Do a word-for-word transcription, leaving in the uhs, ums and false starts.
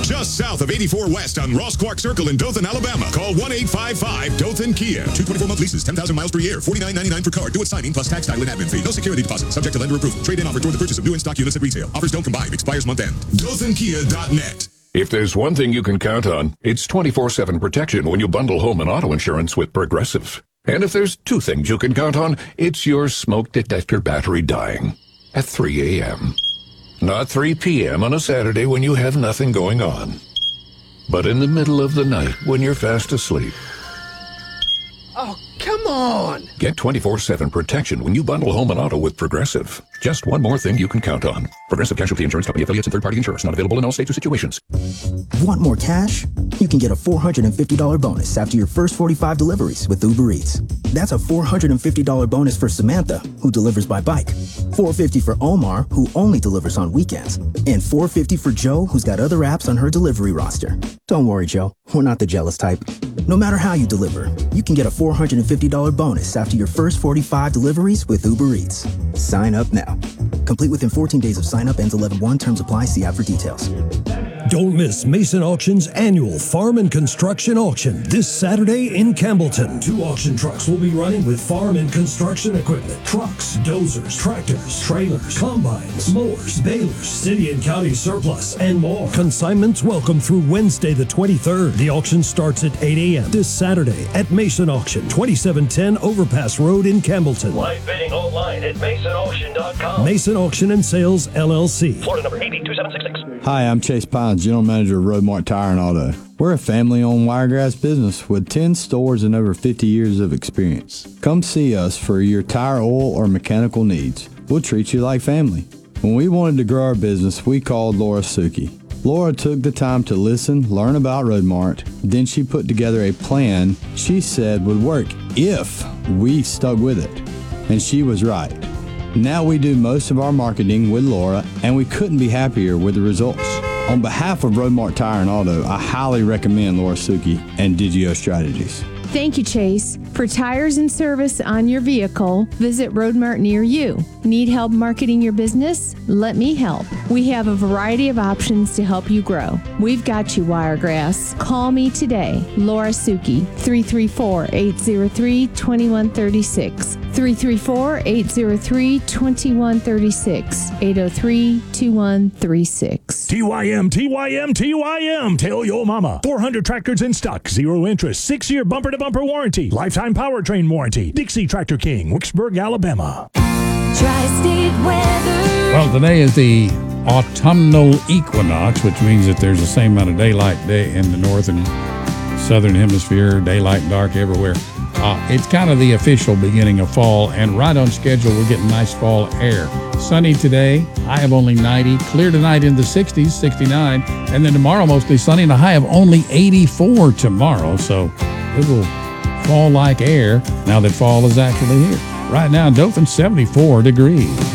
Just south of eighty-four West on Ross Clark Circle in Dothan, Alabama. Call one eight five five Dothan Kia. Two twenty-four month leases, ten thousand miles per year, forty-nine ninety-nine per car. Do it signing plus tax, title, and admin fee. No security deposit. Subject to lender approval. Trade-in offer toward the purchase of new in-stock units at retail. Offers don't combine. Expires month end. Dothan Kia dot net. If there's one thing you can count on, it's twenty-four seven protection when you bundle home and auto insurance with Progressive. And if there's two things you can count on, it's your smoke detector battery dying at three a.m. Not three p.m. on a Saturday when you have nothing going on, but in the middle of the night when you're fast asleep. Oh, come on! Get twenty-four seven protection when you bundle home and auto with Progressive. Just one more thing you can count on. Progressive Casualty Insurance Company affiliates and third-party insurers. Not available in all states or situations. Want more cash? You can get a four hundred fifty dollars bonus after your first forty-five deliveries with Uber Eats. That's a four hundred fifty dollars bonus for Samantha, who delivers by bike. four hundred fifty dollars for Omar, who only delivers on weekends. And four hundred fifty dollars for Joe, who's got other apps on her delivery roster. Don't worry, Joe. We're not the jealous type. No matter how you deliver, you can get a four hundred fifty dollars bonus after your first forty-five deliveries with Uber Eats. Sign up now. Complete within fourteen days of sign up. Ends eleven one. Terms apply. See app for details. Don't miss Mason Auction's annual Farm and Construction Auction this Saturday in Campbellton. Two auction trucks will be running with farm and construction equipment. Trucks, dozers, tractors, trailers, combines, mowers, balers, city and county surplus, and more. Consignments welcome through Wednesday the twenty-third. The auction starts at eight a.m. this Saturday at Mason Auction, twenty-seven ten Overpass Road in Campbellton. Live bidding online at mason auction dot com. Mason Auction and Sales, L L C. Florida number eight eight two seven six six. Hi, I'm Chase Pines, General Manager of Roadmark Tire and Auto. We're a family-owned Wiregrass business with ten stores and over fifty years of experience. Come see us for your tire, oil, or mechanical needs. We'll treat you like family. When we wanted to grow our business, we called Laura Suki. Laura took the time to listen, learn about Roadmark, then she put together a plan she said would work if we stuck with it. And she was right. Now we do most of our marketing with Laura, and we couldn't be happier with the results. On behalf of Roadmark Tire and Auto, I highly recommend Laura Suki and Digio Strategies. Thank you, Chase. For tires and service on your vehicle, visit Roadmart near you. Need help marketing your business? Let me help. We have a variety of options to help you grow. We've got you, Wiregrass. Call me today, Laura Suki, three three four, eight zero three, two one three six. three three four, eight zero three, two one three six. eight zero three, two one three six. T Y M, T Y M, T Y M. Tell your mama. four hundred tractors in stock. Zero interest. Six-year bumper-to-bumper warranty. Lifetime powertrain warranty. Dixie Tractor King, Wicksburg, Alabama. Tri-State weather. Well, today is the autumnal equinox, which means that there's the same amount of daylight day in the north and southern hemisphere, daylight and dark everywhere. Uh, it's kind of the official beginning of fall, and right on schedule, we're getting nice fall air. Sunny today, high of only ninety. Clear tonight in the sixties, sixty-nine. And then tomorrow, mostly sunny, and a high of only eighty-four tomorrow. So it will fall like air now that fall is actually here. Right now, Dothan, seventy-four degrees.